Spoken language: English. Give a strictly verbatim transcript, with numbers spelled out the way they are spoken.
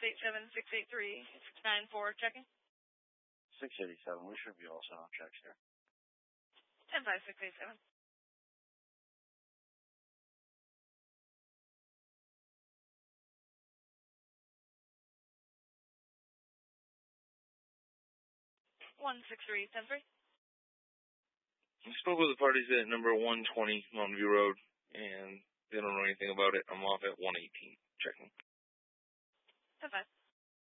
eight seven, six eight three, six nine four, checking. six eighty-seven, we should be all set on checks here. ten five, six eight seven. one six three, ten three. I spoke with the parties at number one twenty Mountain View Road, and they don't know anything about it. I'm off at one eighteen, checking. ten five.